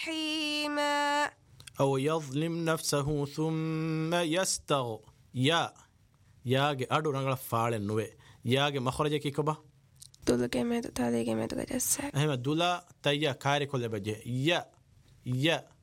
جحيما أو يظلم نفسه ثم يا ಯಾಗೆ ಅಡುನಗಳ ಫಾಳೆನ್ನುವೆ ಯಾಗೆ ಮಖರಜಕ್ಕೆ ಕಬ ದುಲಗೆ ಮೇದು ತಾಲಿಗೆ ಮೇದು ಗಜಸ್ಸ ಅಹಮ ದುಲಾ ತಯ್ಯ ಕಾರ್ಯ ಕೊಲೆ ಬಜೆ ಯ